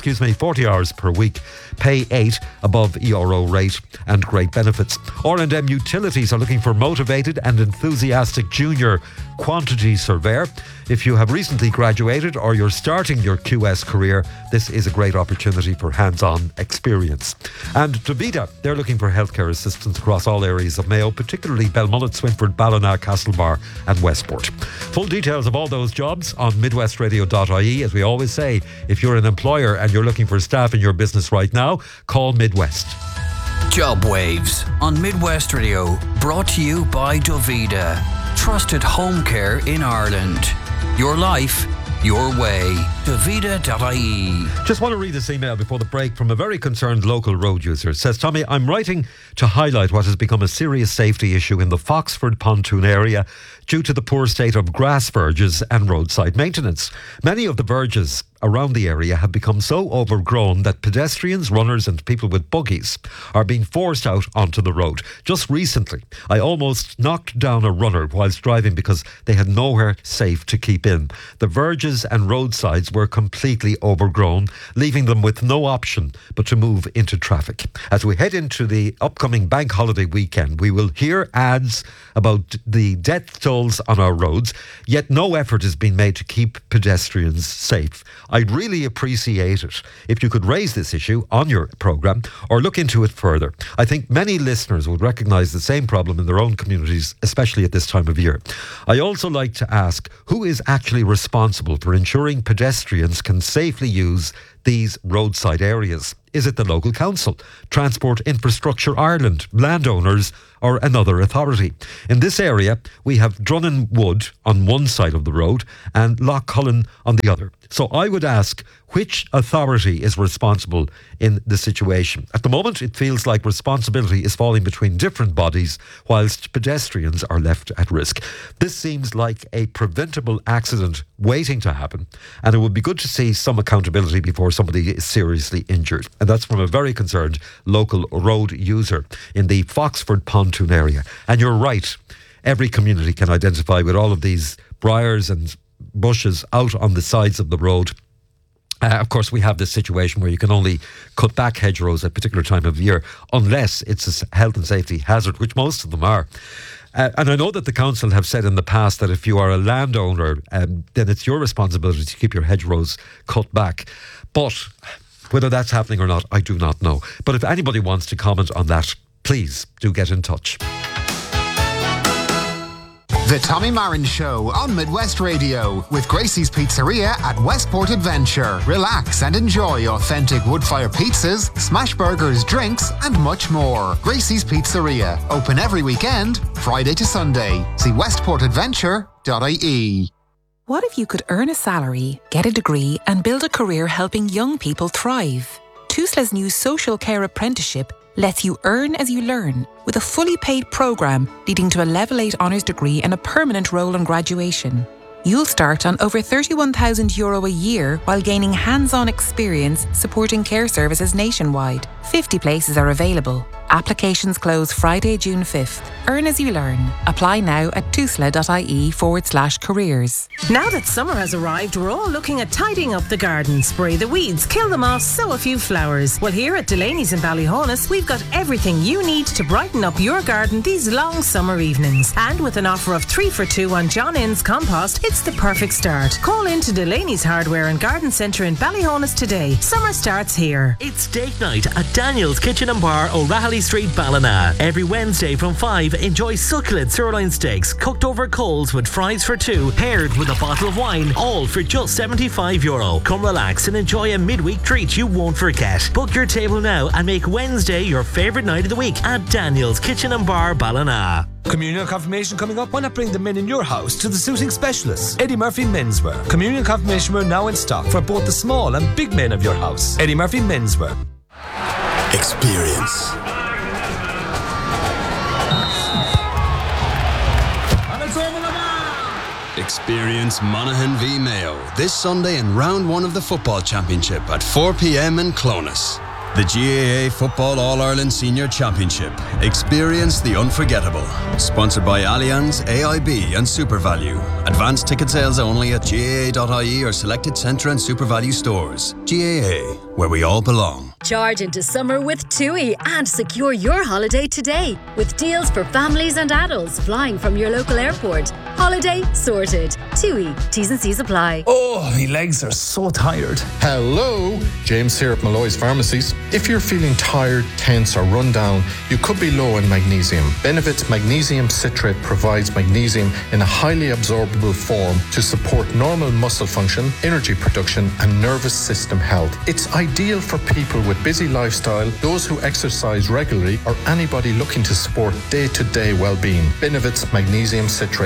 40 hours per week, pay 8 above ERO rate and great benefits. R&M Utilities are looking for motivated and enthusiastic junior quantity surveyor. If you have recently graduated or you're starting your QS career, this is a great opportunity for hands-on experience. And Dovida, they're looking for healthcare assistants across all areas of Mayo, particularly Belmullet, Swinford, Ballina, Castlebar and Westport. Full details of all those jobs on midwestradio.ie. As we always say, if you're an employer and you're looking for staff in your business right now, call Midwest. Job Waves on Midwest Radio, brought to you by Dovida. Trusted home care in Ireland. Your life, your way. Dovida.ie. Just want to read this email before the break from a very concerned local road user. It says, Tommy, I'm writing to highlight what has become a serious safety issue in the Foxford pontoon area due to the poor state of grass verges and roadside maintenance. Many of the verges around the area have become so overgrown that pedestrians, runners and people with buggies are being forced out onto the road. Just recently, I almost knocked down a runner whilst driving because they had nowhere safe to keep in. The verges and roadsides were completely overgrown, leaving them with no option but to move into traffic. As we head into the upcoming bank holiday weekend, we will hear ads about the death tolls on our roads, yet no effort is being made to keep pedestrians safe. I'd really appreciate it if you could raise this issue on your programme or look into it further. I think many listeners would recognise the same problem in their own communities, especially at this time of year. I also like to ask, who is actually responsible for ensuring pedestrians can safely use these roadside areas? Is it the local council, Transport Infrastructure Ireland, landowners or another authority? In this area, we have Drunnan Wood on one side of the road and Lough Cullen on the other. So I would ask, which authority is responsible in the situation? At the moment, it feels like responsibility is falling between different bodies whilst pedestrians are left at risk. This seems like a preventable accident waiting to happen, and it would be good to see some accountability before somebody is seriously injured. And that's from a very concerned local road user in the Foxford Pontoon area. And you're right, every community can identify with all of these briars and bushes out on the sides of the road. Of course, we have this situation where you can only cut back hedgerows at a particular time of year unless it's a health and safety hazard, which most of them are. And I know that the council have said in the past that if you are a landowner, then it's your responsibility to keep your hedgerows cut back. But whether that's happening or not, I do not know. But if anybody wants to comment on that, please do get in touch. The Tommy Marin Show on Midwest Radio with Gracie's Pizzeria at Westport Adventure. Relax and enjoy authentic wood-fire pizzas, smash burgers, drinks and much more. Gracie's Pizzeria, open every weekend, Friday to Sunday. See westportadventure.ie. What if you could earn a salary, get a degree and build a career helping young people thrive? Tusla's new social care apprenticeship lets you earn as you learn with a fully paid programme leading to a Level 8 honours degree and a permanent role on graduation. You'll start on over €31,000 a year while gaining hands-on experience supporting care services nationwide. 50 places are available. Applications close Friday, June 5th. Earn as you learn. Apply now at tusla.ie/careers. Now that summer has arrived, we're all looking at tidying up the garden. Spray the weeds, kill them off, sow a few flowers. Well, here at Delaney's in Ballyhonus, we've got everything you need to brighten up your garden these long summer evenings. And with an offer of 3 for 2 on John Innes compost, it's the perfect start. Call in to Delaney's Hardware and Garden Centre in Ballyhonus today. Summer starts here. It's date night at Daniel's Kitchen and Bar, O'Rahilly Street, Ballina. Every Wednesday from 5, enjoy succulent sirloin steaks cooked over coals with fries for 2, paired with a bottle of wine, all for just €75. Come relax and enjoy a midweek treat you won't forget. Book your table now and make Wednesday your favourite night of the week at Daniel's Kitchen and Bar, Ballina. Communion confirmation coming up. Why not bring the men in your house to the suiting specialists? Eddie Murphy Menswear. Communion confirmation wear now in stock for both the small and big men of your house. Eddie Murphy Menswear. Experience. Experience Monaghan v Mayo this Sunday in round 1 of the Football Championship at 4 p.m. in Clones. The GAA Football All-Ireland Senior Championship. Experience the unforgettable. Sponsored by Allianz, AIB and SuperValue. Advanced ticket sales only at GAA.ie or selected Centre and SuperValue stores. GAA, where we all belong. Charge into summer with TUI and secure your holiday today with deals for families and adults flying from your local airport. Holiday sorted. TUI. T's and C's apply. Oh, my legs are so tired. Hello, James here at Malloy's Pharmacies. If you're feeling tired, tense or run down, you could be low in magnesium. Benevit's magnesium citrate provides magnesium in a highly absorbable form to support normal muscle function, energy production and nervous system health. It's ideal for people with busy lifestyle, those who exercise regularly or anybody looking to support day-to-day well-being. Benevit's magnesium citrate, available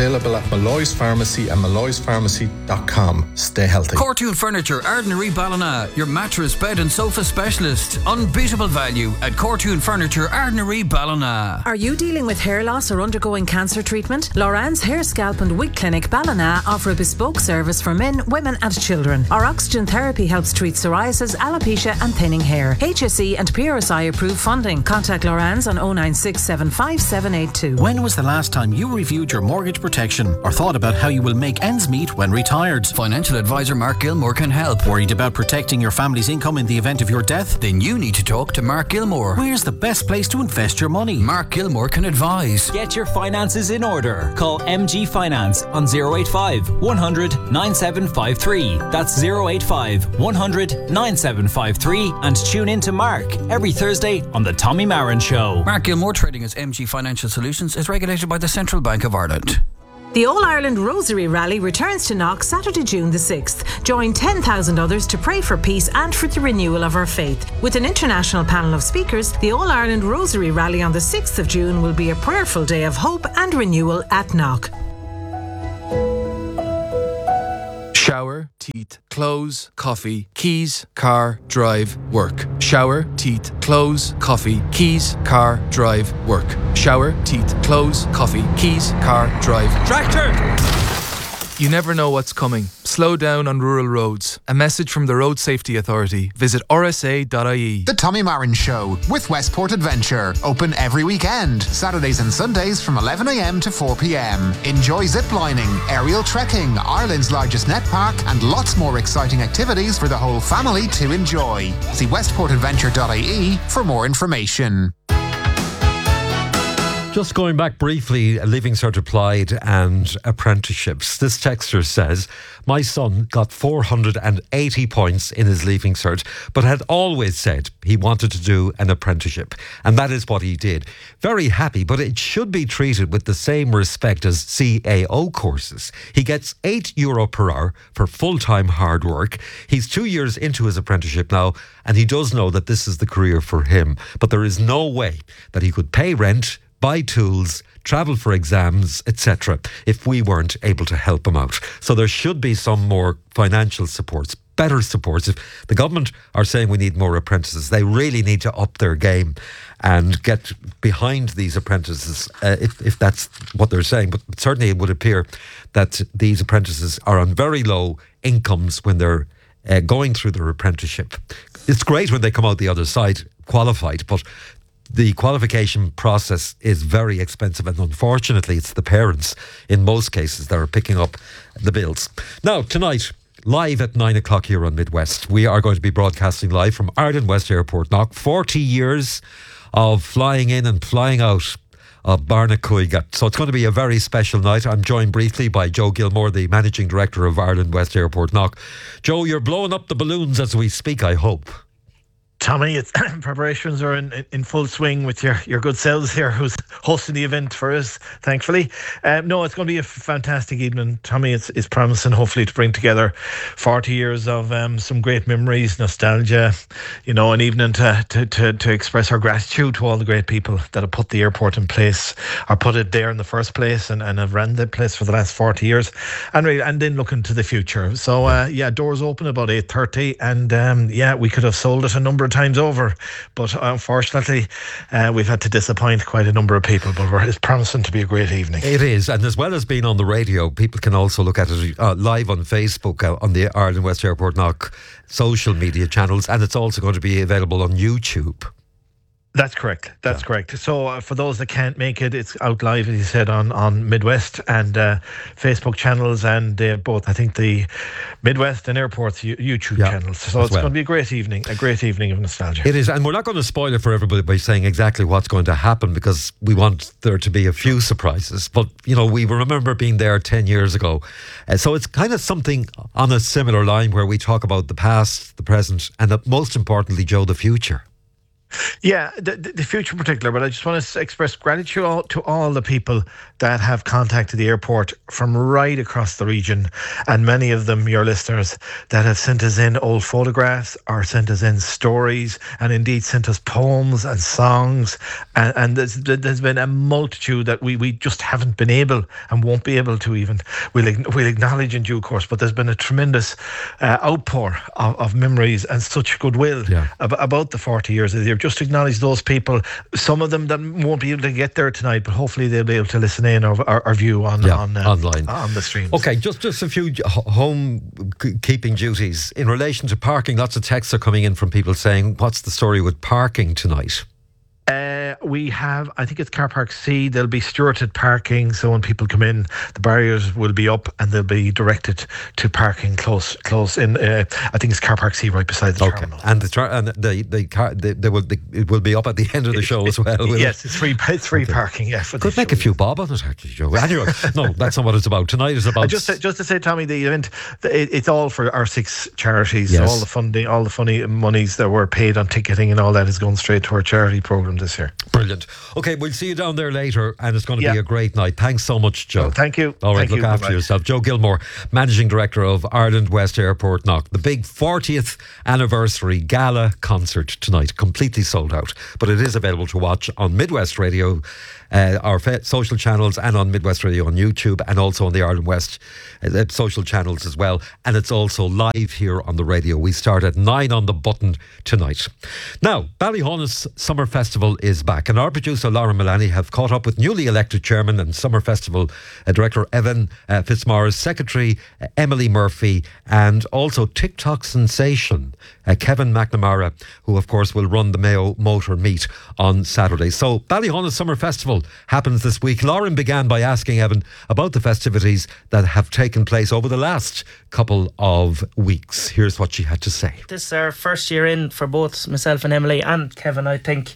Available at Malloy's Pharmacy and malloyspharmacy.com. Stay healthy. Cortoon Furniture, Ardnary Ballina, your mattress, bed and sofa specialist. Unbeatable value at Cortoon Furniture, Ardnary Ballina. Are you dealing with hair loss or undergoing cancer treatment? Loran's Hair, Scalp and Wig Clinic Ballina offer a bespoke service for men, women and children. Our oxygen therapy helps treat psoriasis, alopecia and thinning hair. HSE and PRSI approved funding. Contact Loran's on 096755782. When was the last time you reviewed your mortgage protection or thought about how you will make ends meet when retired? Financial advisor Mark Gilmore can help. Worried about protecting your family's income in the event of your death? Then you need to talk to Mark Gilmore. Where's the best place to invest your money? Mark Gilmore can advise. Get your finances in order. Call MG Finance on 085 100 9753. That's 085 100 9753. And tune in to Mark every Thursday on The Tommy Marin Show. Mark Gilmore, trading as MG Financial Solutions, is regulated by the Central Bank of Ireland. The All-Ireland Rosary Rally returns to Knock Saturday, June the 6th. Join 10,000 others to pray for peace and for the renewal of our faith. With an international panel of speakers, the All-Ireland Rosary Rally on the 6th of June will be a prayerful day of hope and renewal at Knock. Shower, teeth, clothes, coffee, keys, car, drive, work. Shower, teeth, clothes, coffee, keys, car, drive, work. Shower, teeth, clothes, coffee, keys, car, drive. Tractor! You never know what's coming. Slow down on rural roads. A message from the Road Safety Authority. Visit rsa.ie. The Tommy Marin Show with Westport Adventure. Open every weekend, Saturdays and Sundays from 11 a.m. to 4 p.m. Enjoy ziplining, aerial trekking, Ireland's largest net park, and lots more exciting activities for the whole family to enjoy. See westportadventure.ie for more information. Just going back briefly, Leaving Cert applied and apprenticeships. This texter says, my son got 480 points in his Leaving Cert, but had always said he wanted to do an apprenticeship. And that is what he did. Very happy, but it should be treated with the same respect as CAO courses. He gets €8 per hour for full-time hard work. He's 2 years into his apprenticeship now, and he does know that this is the career for him. But there is no way that he could pay rent, buy tools, travel for exams, etc., if we weren't able to help him out. So there should be some more financial supports, better supports. If the government are saying we need more apprentices, they really need to up their game and get behind these apprentices, if that's what they're saying. But certainly it would appear that these apprentices are on very low incomes when they're going through their apprenticeship. It's great when they come out the other side qualified, but the qualification process is very expensive, and unfortunately it's the parents in most cases that are picking up the bills. Now, tonight, live at 9 o'clock here on Midwest, we are going to be broadcasting live from Ireland West Airport Knock. 40 years of flying in and flying out of Barnacuiga. So it's going to be a very special night. I'm joined briefly by Joe Gilmore, the Managing Director of Ireland West Airport Knock. Joe, you're blowing up the balloons as we speak, I hope. Tommy, it's preparations are in full swing with your good selves here, who's hosting the event for us, thankfully. No, it's going to be a fantastic evening, Tommy. It's promising, hopefully, to bring together 40 years of some great memories, nostalgia, an evening to express our gratitude to all the great people that have put the airport in place, or put it there in the first place, and have run the place for the last 40 years, and then looking to the future. So, doors open about 8:30, and we could have sold it a number of times over, but unfortunately we've had to disappoint quite a number of people, but it's promising to be a great evening. It is, and as well as being on the radio, people can also look at it live on Facebook, on the Ireland West Airport Knock social media channels, and it's also going to be available on YouTube. That's correct. That's correct. So for those that can't make it, it's out live, as you said, on Midwest and Facebook channels, and both, I think, the Midwest and Airport's YouTube channels. So it's going to be a great evening of nostalgia. It is, and we're not going to spoil it for everybody by saying exactly what's going to happen, because we want there to be a few surprises. But, we remember being there 10 years ago. So it's kind of something on a similar line where we talk about the past, the present, and most importantly, Joe, the future. Yeah, the future in particular, but I just want to express gratitude to all the people that have contacted the airport from right across the region, and many of them, your listeners, that have sent us in old photographs or sent us in stories, and indeed sent us poems and songs, and there's been a multitude that we just haven't been able and won't be able to even, we'll acknowledge in due course, but there's been a tremendous outpour of memories and such goodwill about the 40 years of the year. Just acknowledge those people, some of them that won't be able to get there tonight, but hopefully they'll be able to listen in or view online on the streams. Okay, just a few home-keeping duties. In relation to parking, lots of texts are coming in from people saying, what's the story with parking tonight? We have, I think it's car park C, there'll be stewarded parking, so when people come in, the barriers will be up and they'll be directed to parking close in, I think it's car park C right beside the terminal. And it will be up at the end of the show as well. Yes, it's free parking. Yeah, could make a few bob on it actually, Joe. Anyway, no, that's not what it's about. Tonight is about just to say, Tommy, the event, it's all for our 6 charities. Yes. So all the funding, all the funny monies that were paid on ticketing and all that is going straight to our charity program this year. Brilliant. Okay, we'll see you down there later, and it's going to be a great night. Thanks so much, Joe. Thank you. All right, look after yourself. Joe Gilmore, Managing Director of Ireland West Airport Knock. The big 40th anniversary gala concert tonight, completely sold out, but it is available to watch on Midwest Radio, our social channels, and on Midwest Radio on YouTube, and also on the Ireland West social channels as well. And it's also live here on the radio. We start at 9 on the button tonight. Now, Ballyhonus Summer Festival is back, and our producer Laura Milani have caught up with newly elected chairman and Summer Festival Director Evan Fitzmaurice, Secretary Emily Murphy, and also TikTok sensation Kevin McNamara, who of course will run the Mayo Motor Meet on Saturday. So Ballyhonus Summer Festival happens this week. Lauren began by asking Evan about the festivities that have taken place over the last couple of weeks. Here's what she had to say. This is our first year in for both myself and Emily and Kevin, I think.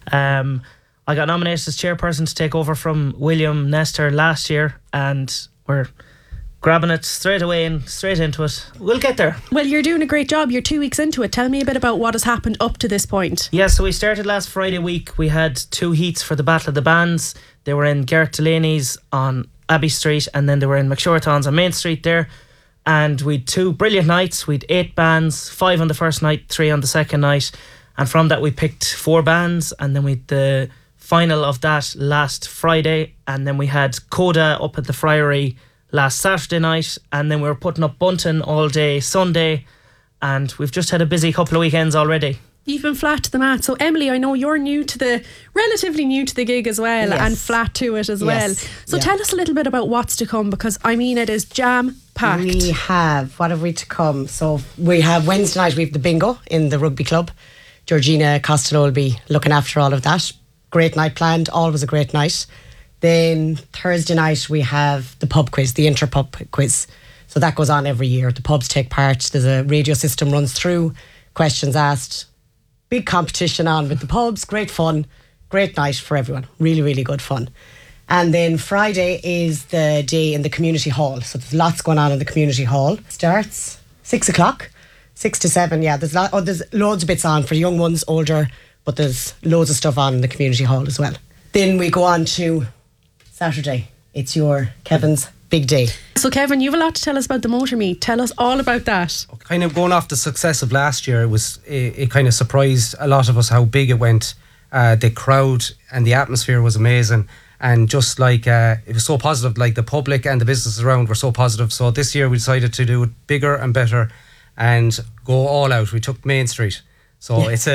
I got nominated as chairperson to take over from William Nestor last year, and we're grabbing it straight away and straight into it. We'll get there. Well, you're doing a great job. You're 2 weeks into it. Tell me a bit about what has happened up to this point. Yeah, so we started last Friday week. We had 2 heats for the Battle of the Bands. They were in Garrett Delaney's on Abbey Street, and then they were in McShorthon's on Main Street there. And we had 2 brilliant nights. We had 8 bands, 5 on the first night, 3 on the second night. And from that we picked 4 bands, and then we had the final of that last Friday, and then we had Coda up at the Friary last Saturday night, and then we were putting up Bunton all day Sunday, and we've just had a busy couple of weekends already. You've been flat to the mat. So Emily, I know you're relatively new to the gig as well, and flat to it as well. So tell us a little bit about what's to come, because I mean it is jam-packed. We have, what have we to come? So we have Wednesday night, we have the bingo in the rugby club. Georgina Costello will be looking after all of that. Great night planned, always a great night. Then Thursday night we have the pub quiz, the inter-pub quiz. So that goes on every year. The pubs take part. There's a radio system runs through, questions asked. Big competition on with the pubs. Great fun. Great night for everyone. Really, really good fun. And then Friday is the day in the community hall. So there's lots going on in the community hall. Starts 6 o'clock, 6 to 7. Yeah, there's loads of bits on for young ones, older, but there's loads of stuff on in the community hall as well. Then we go on to Saturday. It's Kevin's big day. So Kevin, you have a lot to tell us about the Motor Meet. Tell us all about that. Kind of going off the success of last year, it kind of surprised a lot of us how big it went. The crowd and the atmosphere was amazing, and just like it was so positive. Like the public and the businesses around were so positive. So this year we decided to do it bigger and better and go all out. We took Main Street. So it's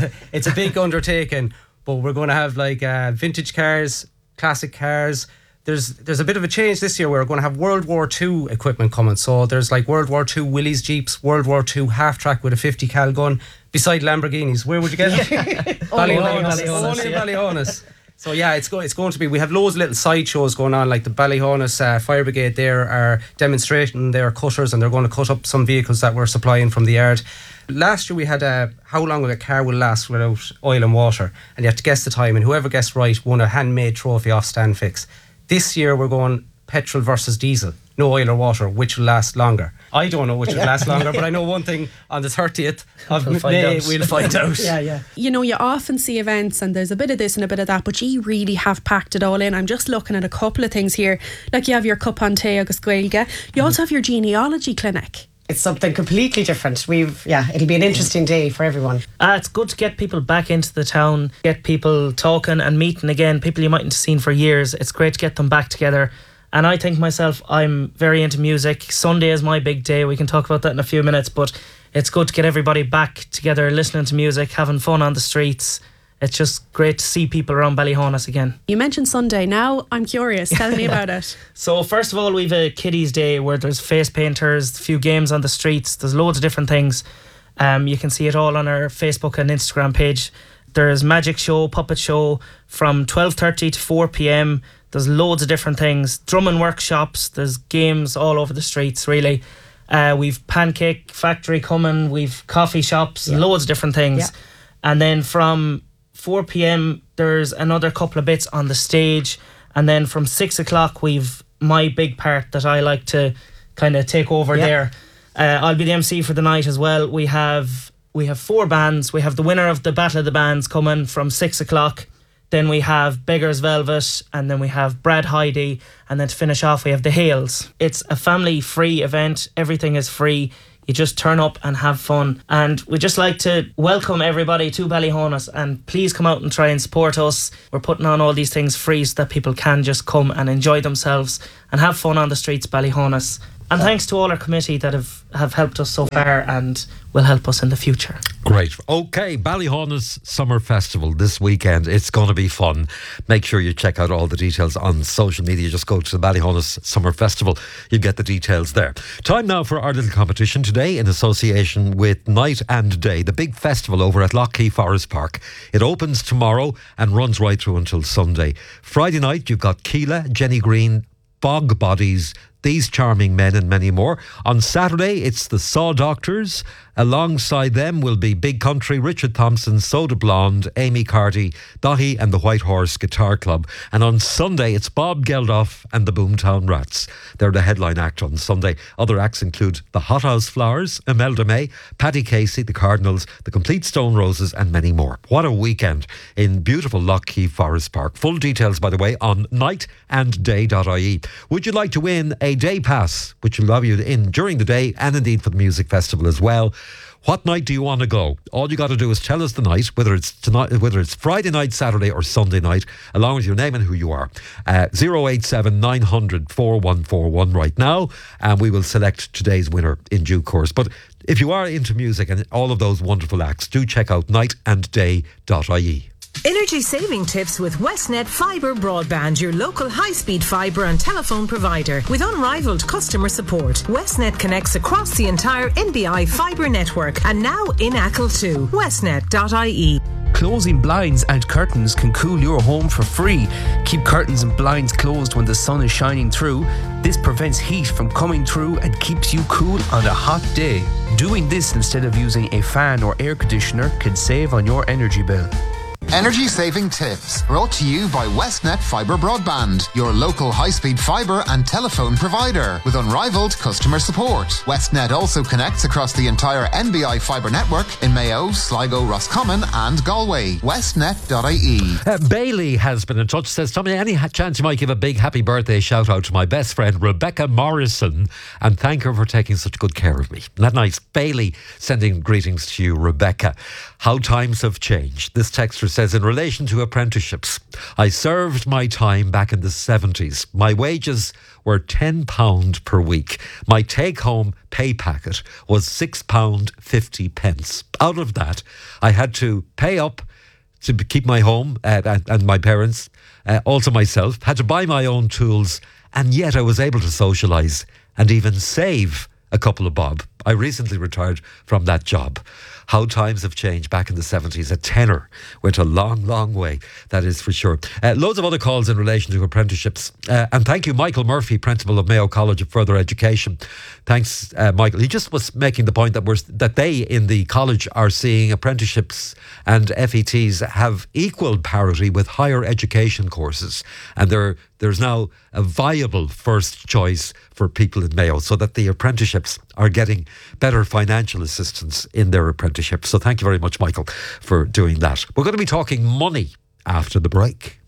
a big undertaking, but we're going to have like vintage cars, classic cars. There's a bit of a change this year. We're going to have World War II equipment coming. So there's like World War II Willys Jeeps, World War II half track with a 50 cal gun beside Lamborghinis. Where would you get it? Ballyhonus. So yeah, it's going to be. We have loads of little side shows going on, like the Ballyhonus Fire Brigade. There are demonstrating their cutters, and they're going to cut up some vehicles that we're supplying from the yard. Last year we had how long a car will last without oil and water, and you have to guess the time, and whoever guessed right won a handmade trophy off Stanfix. This year we're going petrol versus diesel. no oil or water, which will last longer. I don't know which will last longer, but I know one thing, on the 30th of May, we'll find out. Yeah. You know, you often see events and there's a bit of this and a bit of that, but you really have packed it all in. I'm just looking at a couple of things here. Like you have your Cup an Té agus Gaeilge. You also have your genealogy clinic. It's something completely different. It'll be an interesting day for everyone. It's good to get people back into the town, get people talking and meeting again, people you mightn't have seen for years. It's great to get them back together. And I think myself, I'm very into music. Sunday is my big day. We can talk about that in a few minutes, but it's good to get everybody back together, listening to music, having fun on the streets. It's just great to see people around Ballyhonus again. You mentioned Sunday. Now I'm curious. Tell me about it. So first of all, we've a kiddies day where there's face painters, a few games on the streets. There's loads of different things. You can see it all on our Facebook and Instagram page. There's magic show, puppet show from 12:30 to 4 p.m. There's loads of different things. Drumming workshops. There's games all over the streets, really. We've pancake factory coming. We've coffee shops. Loads of different things. And then from 4 p.m. there's another couple of bits on the stage. And then from 6 o'clock we've my big part that I like to kind of take over there. I'll be the MC for the night as well. We have 4 bands. We have the winner of the Battle of the Bands coming from 6 o'clock. Then we have Beggars Velvet, and then we have Brad Heidi, and then to finish off we have the Hales. It's a family free event. Everything is free. You just turn up and have fun. And we just like to welcome everybody to Ballyhonus, and please come out and try and support us. We're putting on all these things free so that people can just come and enjoy themselves and have fun on the streets of Ballyhonus. And thanks to all our committee that have helped us so far and will help us in the future. Great. Okay, Ballyhonus Summer Festival this weekend. It's going to be fun. Make sure you check out all the details on social media. Just go to the Ballyhonus Summer Festival. You'll get the details there. Time now for our little competition today in association with Night and Day, the big festival over at Lough Forest Park. It opens tomorrow and runs right through until Sunday. Friday night, you've got Keela, Jenny Green, Bog Bodies, These Charming Men and many more. On Saturday, it's the Saw Doctors. Alongside them will be Big Country, Richard Thompson, Soda Blonde, Amy Carty, Dottie and the White Horse Guitar Club. And on Sunday, it's Bob Geldof and the Boomtown Rats. They're the headline act on Sunday. Other acts include the Hothouse Flowers, Imelda May, Paddy Casey, the Cardinals, the Complete Stone Roses and many more. What a weekend in beautiful Lough Forest Park. Full details, by the way, on nightandday.ie. Would you like to win a day pass, which will allow you in during the day and indeed for the music festival as well? What night do you want to go? All you got to do is tell us the night, whether it's tonight, whether it's Friday night, Saturday or Sunday night, along with your name and who you are. 087 900 4141 right now, and we will select today's winner in due course. But if you are into music and all of those wonderful acts, do check out nightandday.ie. Energy saving tips with Westnet Fibre Broadband, your local high-speed fibre and telephone provider. With unrivaled customer support, Westnet connects across the entire NBI fibre network and now in Achill too. Westnet.ie. Closing blinds and curtains can cool your home for free. Keep curtains and blinds closed when the sun is shining through. This prevents heat from coming through and keeps you cool on a hot day. Doing this instead of using a fan or air conditioner can save on your energy bill. Energy saving tips brought to you by Westnet Fibre Broadband, your local high-speed fibre and telephone provider with unrivaled customer support. Westnet also connects across the entire NBI fibre network in Mayo, Sligo, Roscommon and Galway. Westnet.ie. Bailey has been in touch, says, Tommy, any chance you might give a big happy birthday shout out to my best friend Rebecca Morrison and thank her for taking such good care of me. Isn't that nice? Bailey sending greetings to you, Rebecca. How times have changed. This texter says, in relation to apprenticeships, I served my time back in the 70s. My wages were £10 per week. My take-home pay packet was £6.50. Out of that, I had to pay up to keep my home and my parents, also myself, had to buy my own tools, and yet I was able to socialise and even save a couple of bob. I recently retired from that job. How times have changed. Back in the 70s, a tenner went a long, long way, that is for sure. Loads of other calls in relation to apprenticeships. And thank you, Michael Murphy, Principal of Mayo College of Further Education. Thanks, Michael. He just was making the point that they in the college are seeing apprenticeships and FETs have equal parity with higher education courses. And they're there's now a viable first choice for people in Mayo, so that the apprenticeships are getting better financial assistance in their apprenticeship. So thank you very much, Michael, for doing that. We're going to be talking money after the break.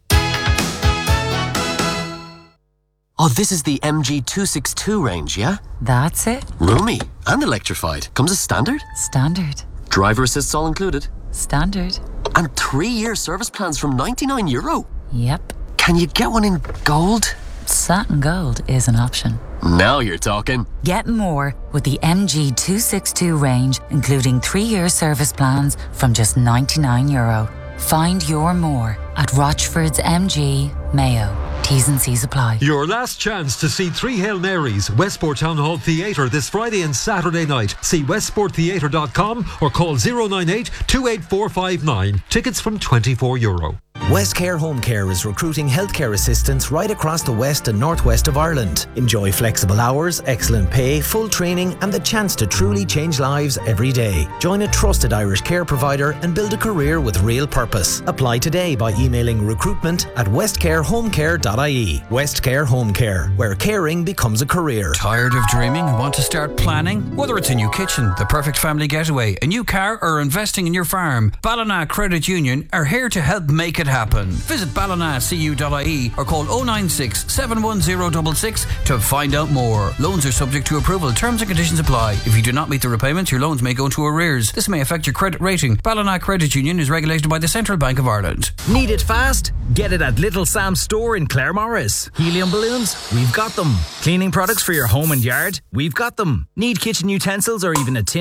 Oh, this is the MG 262 range, yeah? That's it. Roomy and electrified. Comes as standard? Standard. Driver assists all included? Standard. And 3-year service plans from €99? Yep. Can you get one in gold? Satin gold is an option. Now you're talking. Get more with the MG 262 range, including 3-year service plans from just €99. Find your more at Rochford's MG, Mayo. T's and C's apply. Your last chance to see 3 Hail Marys, Westport Town Hall Theatre this Friday and Saturday night. See westporttheatre.com or call 098 28459. Tickets from €24. Westcare Home Care is recruiting healthcare assistants right across the west and northwest of Ireland. Enjoy flexible hours, excellent pay, full training and the chance to truly change lives every day. Join a trusted Irish care provider and build a career with real purpose. Apply today by emailing recruitment@westcarehomecare.ie. Westcare Home Care, where caring becomes a career. Tired of dreaming and want to start planning? Whether it's a new kitchen, the perfect family getaway, a new car or investing in your farm, Ballina Credit Union are here to help make it happen. Visit ballinacu.ie or call 096 71066 to find out more. Loans are subject to approval. Terms and conditions apply. If you do not meet the repayments, your loans may go into arrears. This may affect your credit rating. Ballina Credit Union is regulated by the Central Bank of Ireland. Need it fast? Get it at Little Sam's store in Claremorris. Helium balloons? We've got them. Cleaning products for your home and yard? We've got them. Need kitchen utensils or even a tin